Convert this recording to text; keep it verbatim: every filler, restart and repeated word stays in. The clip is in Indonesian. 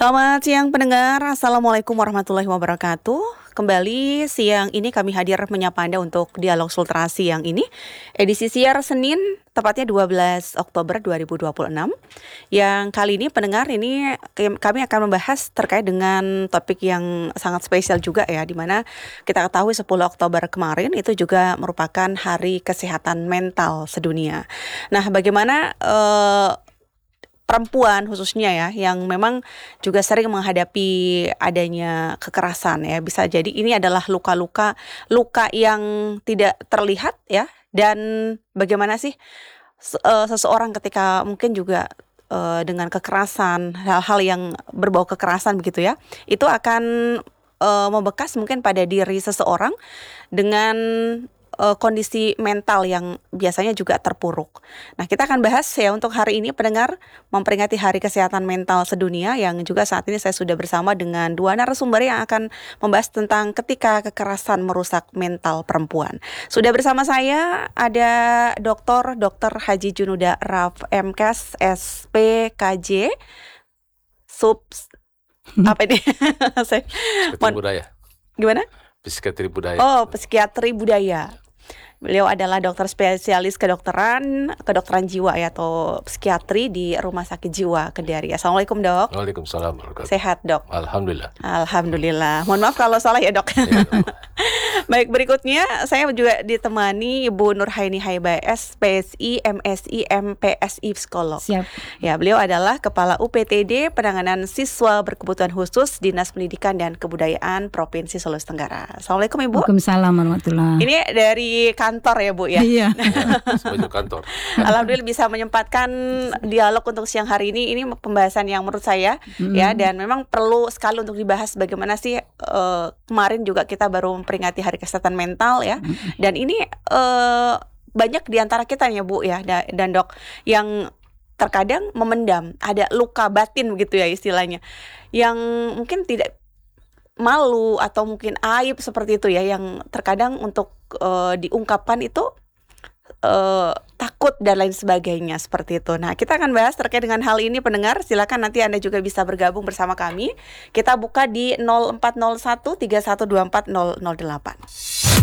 Selamat siang pendengar, Assalamualaikum warahmatullahi wabarakatuh. Kembali siang ini kami hadir menyapa Anda untuk Dialog Sultrasi yang ini edisi siar Senin, tepatnya dua belas Oktober dua ribu dua puluh enam. Yang kali ini pendengar ini kami akan membahas terkait dengan topik yang sangat spesial juga ya, di mana kita ketahui sepuluh Oktober kemarin itu juga merupakan Hari Kesehatan Mental Sedunia. Nah, bagaimana eh, perempuan khususnya ya yang memang juga sering menghadapi adanya kekerasan ya, bisa jadi ini adalah luka-luka luka yang tidak terlihat ya, dan bagaimana sih se- eh, seseorang ketika mungkin juga eh, dengan kekerasan, hal-hal yang berbau kekerasan begitu ya, itu akan eh, membekas mungkin pada diri seseorang dengan eh, kondisi mental yang biasanya juga terpuruk. Nah, kita akan bahas ya untuk hari ini pendengar, memperingati Hari Kesehatan Mental Sedunia, yang juga saat ini saya sudah bersama dengan dua narasumber yang akan membahas tentang ketika kekerasan merusak mental perempuan. Sudah bersama saya ada Doktor Dokter Haji Junuda Raf M Kes S P K J Sub apa ini? Saya Psikiatri mohon- budaya. gimana? Psikiatri budaya. Oh, psikiatri budaya. Beliau adalah dokter spesialis kedokteran, kedokteran jiwa ya, atau psikiatri di Rumah Sakit Jiwa Kendari. Assalamualaikum dok. Waalaikumsalam warahmatullahi wabarakatuh. Sehat dok. Alhamdulillah. Alhamdulillah. Mohon maaf kalau salah ya dok. Ya, Baik, berikutnya saya juga ditemani Ibu Nurhaini Haiba S, P S I, M S I, M P S I psikolog. Siap. Ya, beliau adalah Kepala U P T D Penanganan Siswa Berkebutuhan Khusus Dinas Pendidikan dan Kebudayaan Provinsi Sulawesi Tenggara. Assalamualaikum Ibu. Waalaikumsalam warahmatullahi. Ini dari kantor ya Bu ya. Iya. ya, sebagai kantor. Alhamdulillah bisa menyempatkan dialog untuk siang hari ini. Ini pembahasan yang menurut saya Hmm. ya, dan memang perlu sekali untuk dibahas bagaimana sih eh, kemarin juga kita baru memperingati Hari Kesehatan Mental ya. Dan ini eh, banyak di antara kita ya Bu ya da- dan Dok yang terkadang memendam, ada luka batin begitu ya istilahnya, yang mungkin tidak malu atau mungkin aib seperti itu ya, yang terkadang untuk eh, diungkapkan itu eh, takut dan lain sebagainya seperti itu. Nah, kita akan bahas terkait dengan hal ini pendengar. Silakan nanti Anda juga bisa bergabung bersama kami. Kita buka di nol empat nol satu tiga satu dua empat nol nol delapan.